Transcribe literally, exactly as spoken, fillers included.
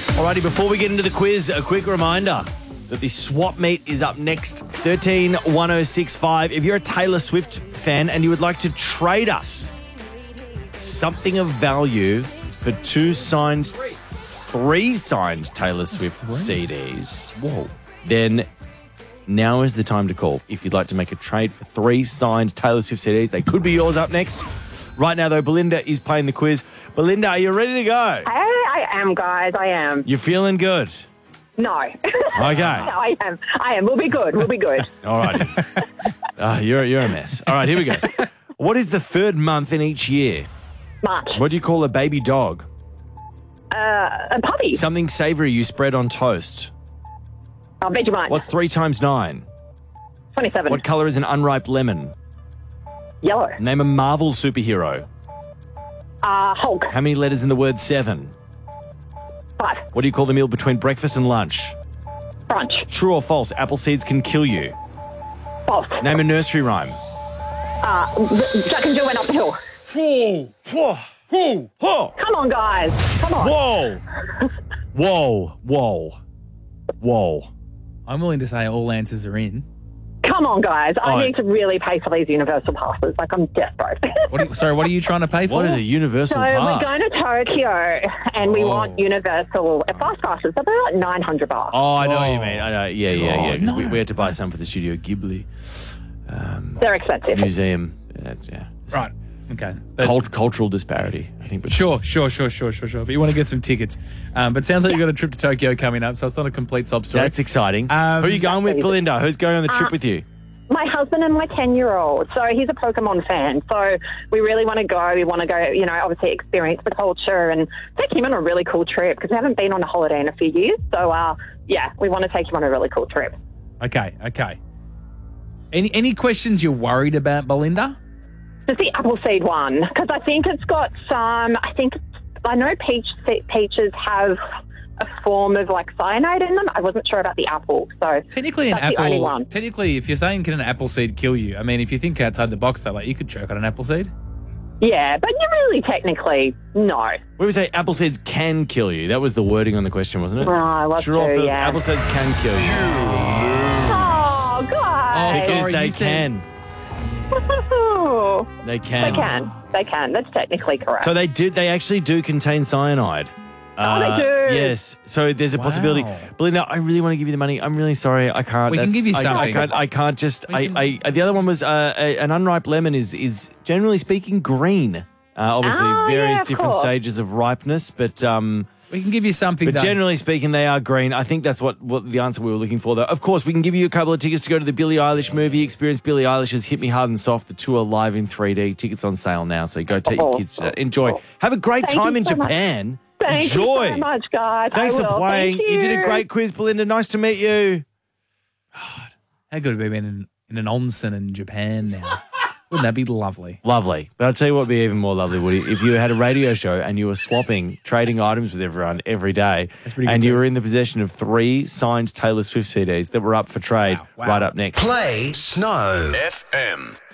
Alrighty, before we get into the quiz, a quick reminder that the swap meet is up next, thirteen one oh six five. If you're a Taylor Swift fan and you would like to trade us something of value for two signed, three signed Taylor Swift C Ds, whoa, then now is the time to call. If you'd like to make a trade for three signed Taylor Swift C Ds, they could be yours up next. Right now, though, Belinda is playing the quiz. Belinda, are you ready to go? I, I am, guys. I am. You're feeling good? No. Okay. no, I am. I am. We'll be good. We'll be good. All righty. uh, you're, you're a mess. All right, here we go. What is the third month in each year? March. What do you call a baby dog? Uh, a puppy. Something savoury you spread on toast. Oh, Vegemite. What's three times nine? twenty-seven. What colour is an unripe lemon? Yellow. Name a Marvel superhero. Uh, Hulk. How many letters in the word seven? Five. What do you call the meal between breakfast and lunch? Brunch. True or false, apple seeds can kill you? False. Name a nursery rhyme. Uh, Jack and Jill went up the hill. Whoa, whoa, whoa, whoa. Come on, guys. Come on. Whoa. Whoa, whoa, whoa. I'm willing to say all answers are in. Come on, guys. I Oh. need to really pay for these universal passes. Like, I'm desperate. What are you, sorry, what are you trying to pay for? What is a universal So pass? we're going to Tokyo, and we Oh. want universal fast passes. So they're like nine hundred bucks. Oh, I know what you Oh. mean. I know. Yeah, yeah, yeah. God, 'Cause we, no. we had to buy some for the Studio Ghibli They're expensive. museum. That's, yeah. Right, okay. But- Cult, cultural disparity, I think. But Sure, sure, sure, sure, sure, sure. But you want to get some tickets. Um, but it sounds like you've got a trip to Tokyo coming up, so it's not a complete sob story. That's exciting. Um, Who are you going with, Belinda? Who's going on the trip Uh, with you? My husband and my ten-year-old. So he's a Pokemon fan. So we really want to go. We want to go, you know, obviously experience the culture and take him on a really cool trip because we haven't been on a holiday in a few years. So, uh, yeah, we want to take him on a really cool trip. Okay, okay. Any any questions you're worried about, Belinda? Just the Appleseed one because I think it's got some, I think, it's, I know peach peaches have a form of like cyanide in them. I wasn't sure about the apple. So Technically, an that's the only apple. one. Technically, if you're saying can an apple seed kill you, I mean, if you think outside the box that way, you could choke on an apple seed. Yeah, but you really technically, no. We would say apple seeds can kill you. That was the wording on the question, wasn't it? Oh, I was True or too, false, yeah. apple seeds can kill you. Oh, guys. Oh, Because sorry, they you said- can. They can. They can. They can. That's technically correct. So they do. They actually do contain cyanide. Oh, they do. Yes. So there's a Wow. possibility. Belinda, I really want to give you the money. I'm really sorry. I can't. We can That's- give you I, I something. can't. I can't just. We I, can- I. The other one was uh, a, an unripe lemon. Is is generally speaking green. Uh, obviously, Oh, various yeah, of different course. stages of ripeness, but um, We can give you something. but done. generally speaking, they are green. I think that's what, what the answer we were looking for, though. Of course, we can give you a couple of tickets to go to the Billie Eilish movie. Experience Billie Eilish's Hit Me Hard and Soft, the tour live in three D. Tickets on sale now, so go take your kids to that. Enjoy. Have a great Thank time you in so much. Japan. Thank Enjoy. you so much, guys. Thanks I for will. playing. Thank You. you. did a great quiz, Belinda. Nice to meet you. How good would it be in, in an onsen in Japan now? Wouldn't that be lovely? Lovely. But I'll tell you what would be even more lovely, Woody, if you had a radio show and you were swapping, trading items with everyone every day, That's pretty good and you too. were in the possession of three signed Taylor Swift C Ds that were up for trade Wow, wow. right up next. Play Snow F M.